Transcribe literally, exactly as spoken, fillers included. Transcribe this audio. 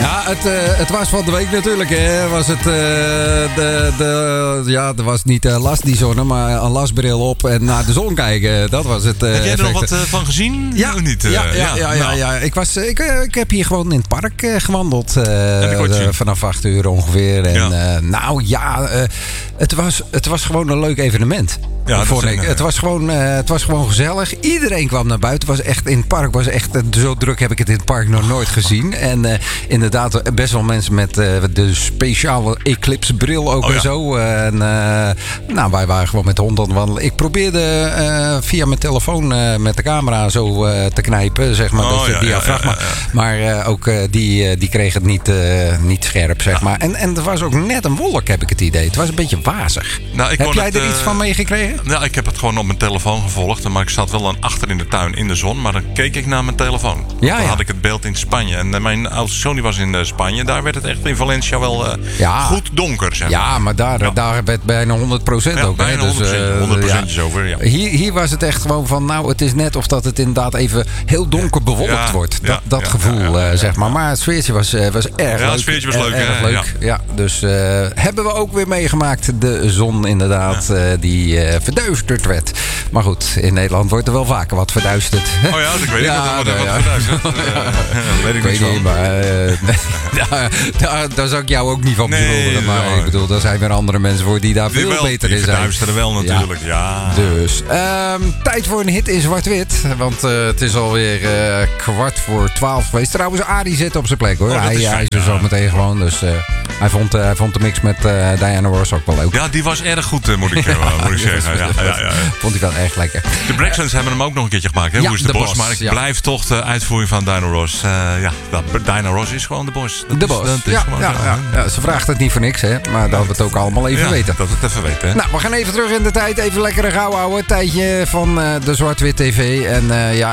Ja, het, uh, het was van de week natuurlijk. Hè. Was het, uh, de, de, ja, er was niet uh, last die zonne, maar een lasbril op en naar de zon kijken. Dat was het. Uh, heb jij er effect. nog wat uh, van gezien? Ja, of niet? Uh, ja, ja, ja, ja, ja, nou. ja. Ik, was, ik, ik heb hier gewoon in het park uh, gewandeld. Uh, uh, vanaf acht uur ongeveer. En, ja. uh, nou ja, uh, het, was, het was gewoon een leuk evenement. Ja, vond ik. Een, het, was gewoon, uh, het was gewoon gezellig. Iedereen kwam naar buiten. Het was echt, in het park was echt, uh, zo druk heb ik het in het park nog nooit gezien. En uh, inderdaad best wel mensen met uh, de speciale Eclipse bril ook oh, en ja. zo. En, uh, nou, wij waren gewoon met de hond aan het wandelen. Ik probeerde uh, via mijn telefoon uh, met de camera zo uh, te knijpen, zeg maar. Oh, dus ja, de diafragma. ja, ja, ja. Maar uh, ook uh, die, uh, die kreeg het niet, uh, niet scherp, zeg ja. maar. En, en er was ook net een wolk, heb ik het idee. Het was een beetje wazig. Nou, ik heb jij het, er iets uh, van meegekregen? Ja, ik heb het gewoon op mijn telefoon gevolgd. Maar ik zat wel dan achter in de tuin in de zon. Maar dan keek ik naar mijn telefoon. Ja, dan ja. had ik het beeld in Spanje. En mijn oudste zoon was in Spanje. Daar werd het echt in Valencia wel uh, ja. goed donker. Zeg maar. Ja, maar daar, ja. daar werd bijna honderd procent ja, ook. Bijna hè? Dus, uh, honderd procent ja. over. Ja. Hier, hier was het echt gewoon van, nou, het is net of dat het inderdaad even heel donker bewolkt ja, wordt. Dat, ja, dat ja, gevoel, ja, ja, ja, zeg maar. Maar het sfeertje was, uh, was erg ja, leuk. Ja, het sfeertje was er, leuk. Erg hè? leuk. Ja. ja, dus uh, hebben we ook weer meegemaakt. De zon inderdaad, ja. uh, die uh, verduisterd werd. Maar goed, in Nederland wordt er wel vaker wat verduisterd. Oh ja, ik weet niet ja, wat er ja, wat verduisterd. Ja, weet ik, ik weet niet, maar uh, daar, daar, daar zou ik jou ook niet van beschuldigen. Nee, maar nou, ik bedoel, daar zijn weer andere mensen voor die daar die veel wel, beter die in zijn. verduisteren wel natuurlijk, ja. ja. Dus, um, tijd voor een hit in zwart-wit. Want uh, het is alweer uh, kwart voor twaalf geweest. Trouwens, Arie zit op zijn plek hoor. Oh, hij, is hij is ja. er zo meteen gewoon. Dus uh, hij, vond, uh, hij vond de mix met uh, Diana Ross ook wel leuk. Ja, die was erg goed, uh, moet ik, uh, moet ik zeggen. Ja, ja, ja, ja. Vond ik wel erg lekker. De Braxtons hebben hem ook nog een keertje gemaakt. Hè? Ja, Hoe is de, de bos? bos, Maar ik ja. blijf toch de uitvoering van Diana Ross. Uh, ja, dat, Diana Ross is gewoon de bos. Dat de is, bos. dat is ja, gewoon ja, zo, ja, ja, ze vraagt het niet voor niks, hè? Maar dat we het ook allemaal even ja, weten. Dat we het even weten. Hè? Nou, we gaan even terug in de tijd. Even lekker gauw houden. Tijdje van uh, de Zwart-Wit T V. En uh, ja,